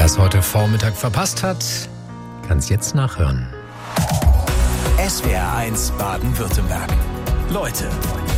Wer es heute Vormittag verpasst hat, kann es jetzt nachhören. SWR1 Baden-Württemberg. Leute.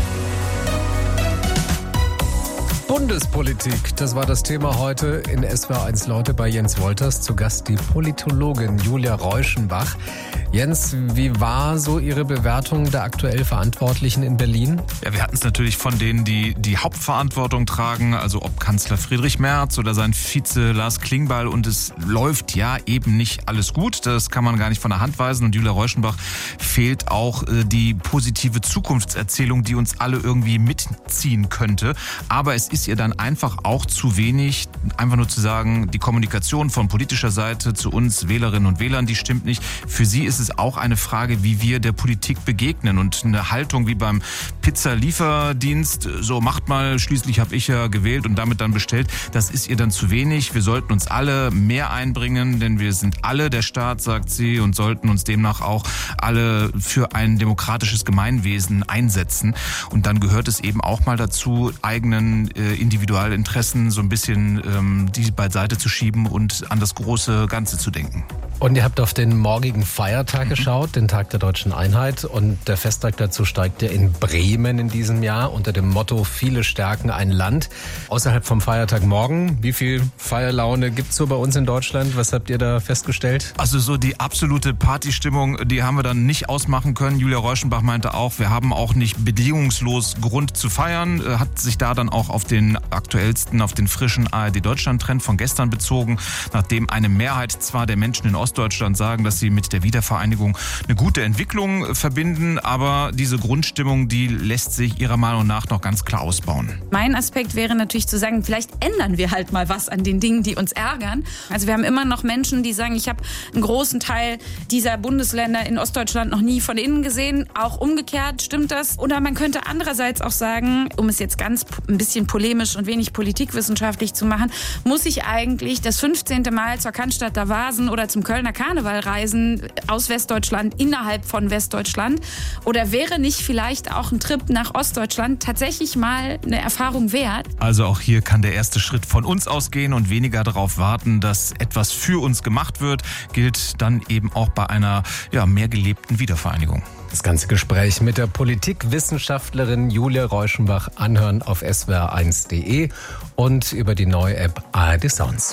Bundespolitik, das war das Thema heute in SWR1 Leute bei Jens Wolters. Zu Gast die Politologin Julia Reuschenbach. Jens, wie war so Ihre Bewertung der aktuell Verantwortlichen in Berlin? Ja, wir hatten es natürlich von denen, die die Hauptverantwortung tragen, also ob Kanzler Friedrich Merz oder sein Vize Lars Klingbeil. Und es läuft ja eben nicht alles gut, das kann man gar nicht von der Hand weisen. Und Julia Reuschenbach fehlt auch die positive Zukunftserzählung, die uns alle irgendwie mitziehen könnte. Aber es ist ihr dann einfach auch zu wenig, einfach nur zu sagen, die Kommunikation von politischer Seite zu uns Wählerinnen und Wählern, die stimmt nicht. Für sie ist es auch eine Frage, wie wir der Politik begegnen. Und eine Haltung wie beim Pizza-Lieferdienst, so macht mal, schließlich habe ich ja gewählt und damit dann bestellt, das ist ihr dann zu wenig. Wir sollten uns alle mehr einbringen, denn wir sind alle der Staat, sagt sie, und sollten uns demnach auch alle für ein demokratisches Gemeinwesen einsetzen. Und dann gehört es eben auch mal dazu, eigenen Individualinteressen so ein bisschen die beiseite zu schieben und an das große Ganze zu denken. Und ihr habt auf den morgigen Feiertag geschaut, den Tag der Deutschen Einheit. Und der Festtag dazu steigt ja in Bremen in diesem Jahr unter dem Motto Viele stärken ein Land. Außerhalb vom Feiertag morgen, wie viel Feierlaune gibt's so bei uns in Deutschland? Was habt ihr da festgestellt? Also so die absolute Partystimmung, die haben wir dann nicht ausmachen können. Julia Reuschenbach meinte auch, wir haben auch nicht bedingungslos Grund zu feiern. Hat sich da dann auch auf den aktuellsten, auf den frischen ARD-Deutschland-Trend von gestern bezogen, nachdem eine Mehrheit zwar der Menschen in Ostdeutschland sagen, dass sie mit der Wiedervereinigung eine gute Entwicklung verbinden, aber diese Grundstimmung, die lässt sich ihrer Meinung nach noch ganz klar ausbauen. Mein Aspekt wäre natürlich zu sagen, vielleicht ändern wir halt mal was an den Dingen, die uns ärgern. Also wir haben immer noch Menschen, die sagen, ich habe einen großen Teil dieser Bundesländer in Ostdeutschland noch nie von innen gesehen. Auch umgekehrt stimmt das. Oder man könnte andererseits auch sagen, um es jetzt ganz ein bisschen polemisch und wenig politikwissenschaftlich zu machen, muss ich eigentlich das 15. Mal zur Cannstatter Vasen oder zum Kölner Karneval reisen aus Westdeutschland, innerhalb von Westdeutschland? Oder wäre nicht vielleicht auch ein Trip nach Ostdeutschland tatsächlich mal eine Erfahrung wert? Also auch hier kann der erste Schritt von uns ausgehen und weniger darauf warten, dass etwas für uns gemacht wird, gilt dann eben auch bei einer mehr gelebten Wiedervereinigung. Das ganze Gespräch mit der Politikwissenschaftlerin Julia Reuschenbach anhören auf swr1.de und über die neue App ARD Sounds.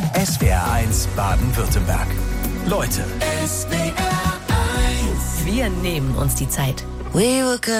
SWR1 Baden-Württemberg. Leute. Wir nehmen uns die Zeit. We were good.